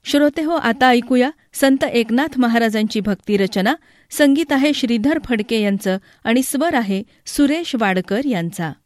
श्रोते हो, आता ऐकूया संत एकनाथ महाराजांची भक्तिरचना. संगीत आहे श्रीधर फडके यांचं आणि स्वर आहे सुरेश वाडकर यांचा.